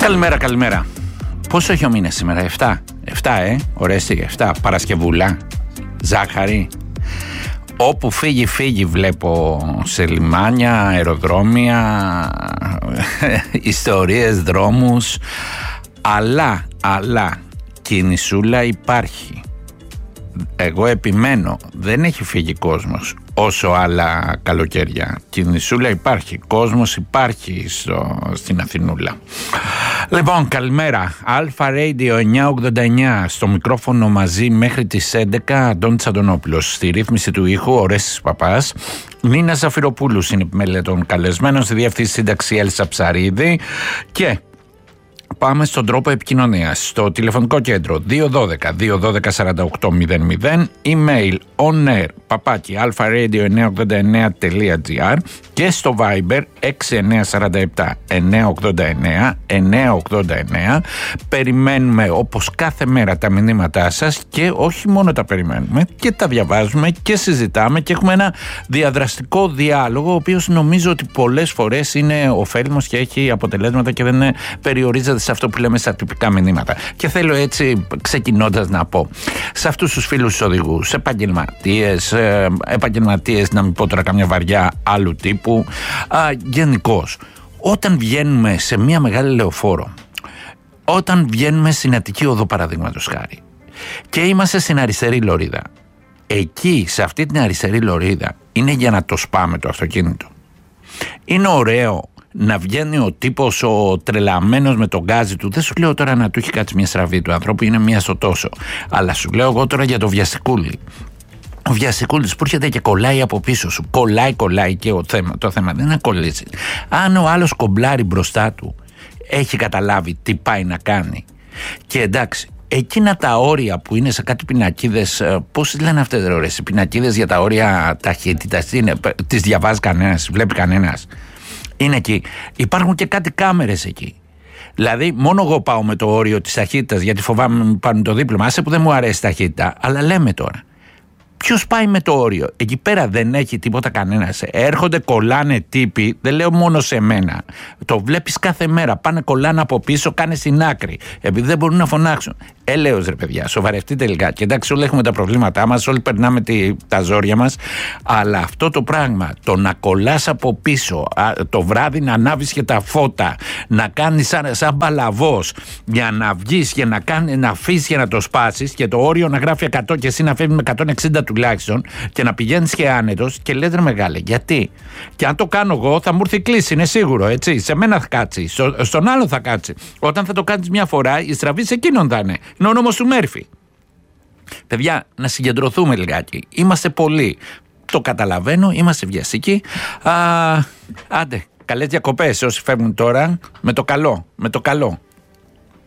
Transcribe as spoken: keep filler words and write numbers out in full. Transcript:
Καλημέρα, καλημέρα. Πόσο έχει ο μήνας σήμερα, εφτά. εφτά, ε, ωραίστη, εφτά. Παρασκευούλα, ζάχαρη. Όπου φύγει, φύγει βλέπω σε λιμάνια, αεροδρόμια, ιστορίες, δρόμους. Αλλά, αλλά, κινησούλα υπάρχει. Εγώ επιμένω, δεν έχει φύγει κόσμος όσο άλλα καλοκαίρια. Κινησούλα υπάρχει, κόσμος υπάρχει στο, στην Αθηνούλα. Λοιπόν, καλημέρα. Αλφα Radio εννιακόσια ογδόντα εννιά, στο μικρόφωνο μαζί μέχρι τις έντεκα, Αντώνης Αντωνόπουλος. Στη ρύθμιση του ήχου, ο Ρέστης Παπάς. Νίνα Ζαφυροπούλου είναι μελετών καλεσμένος, στη διευθύνση σύνταξη Έλσα Ψαρίδη. Και πάμε στον τρόπο επικοινωνίας. Στο τηλεφωνικό κέντρο δύο ένα δύο δύο ένα δύο σαράντα οκτώ μηδέν μηδέν, email onair παπάκι αλφα-radio εννιακόσια ογδόντα εννιά τελεία τζι άρ και στο Viber έξι εννιά τέσσερα επτά εννιακόσια ογδόντα εννιά εννιακόσια ογδόντα εννιά. Περιμένουμε όπως κάθε μέρα τα μηνύματά σας και όχι μόνο τα περιμένουμε, και τα διαβάζουμε και συζητάμε και έχουμε ένα διαδραστικό διάλογο, ο οποίος νομίζω ότι πολλές φορές είναι ωφέλιμος και έχει αποτελέσματα και δεν περιορίζεται σε αυτό που λέμε στα τυπικά μηνύματα. Και θέλω έτσι, ξεκινώντας, να πω σε αυτούς τους φίλους οδηγούς, επαγγελματίες, επαγγελματίες να μην πω τώρα καμιά βαριά άλλου τύπου, γενικώς, όταν βγαίνουμε σε μια μεγάλη λεωφόρο, όταν βγαίνουμε στην Αττική Οδό παραδείγματος χάρη και είμαστε στην αριστερή λωρίδα, εκεί σε αυτή την αριστερή λωρίδα είναι για να το σπάμε το αυτοκίνητο. Είναι ωραίο να βγαίνει ο τύπος ο τρελαμένος με τον γκάζι του. Δεν σου λέω τώρα να του έχει κάτσει μια στραβή του ανθρώπου, είναι μία στο τόσο. Αλλά σου λέω εγώ τώρα για το βιαστικούλι. Ο βιαστικούλης που έρχεται και κολλάει από πίσω σου. Κολλάει, κολλάει και ο θέμα, το θέμα δεν είναι να κολλήσει. Αν ο άλλος κομπλάρει μπροστά του, έχει καταλάβει τι πάει να κάνει. Και εντάξει, εκείνα τα όρια που είναι σε κάτι πινακίδες, πώς λένε αυτές ρε ώρες, οι πινακίδες για τα όρια ταχύτητας, τις διαβάζει κανένας, βλέπει κανένας. Είναι εκεί. Υπάρχουν και κάτι κάμερες εκεί. Δηλαδή, μόνο εγώ πάω με το όριο της ταχύτητας, γιατί φοβάμαι να πάρουν το δίπλωμα. Άσε που δεν μου αρέσει η ταχύτητα, αλλά λέμε τώρα. Ποιος πάει με το όριο? Εκεί πέρα δεν έχει τίποτα κανένας. Έρχονται, κολλάνε τύποι, δεν λέω μόνο σε μένα. Το βλέπεις κάθε μέρα. Πάνε, κολλάνε από πίσω, κάνε στην άκρη. Επειδή δεν μπορούν να φωνάξουν. Έλεος ρε παιδιά, σοβαρευτείτε τελικά. Και εντάξει, όλοι έχουμε τα προβλήματά μας, όλοι περνάμε τη, τα ζόρια μας. Αλλά αυτό το πράγμα, το να κολλάς από πίσω, το βράδυ να ανάβεις και τα φώτα, να κάνεις σαν, σαν παλαβός για να βγεις και να, κάνει, να αφήσεις και να το σπάσεις, και το όριο να γράφει εκατό και εσύ να φεύγει με εκατόν εξήντα τουλάχιστον, και να πηγαίνεις και άνετος, και λες ρε μεγάλε, γιατί? Και αν το κάνω εγώ θα μου έρθει κλίση, είναι σίγουρο, έτσι. Σε μένα θα κάτσει, στο, στον άλλο θα κάτσει. Όταν θα το κάνεις μια φορά, η στραβή σε εκείνον θα είναι. Είναι ο νόμος του Μέρφυ. Παιδιά, να συγκεντρωθούμε λιγάκι. Είμαστε πολλοί. Το καταλαβαίνω, είμαστε βιαστικοί. Α, άντε, καλές διακοπές όσοι φεύγουν τώρα. Με το καλό, με το καλό.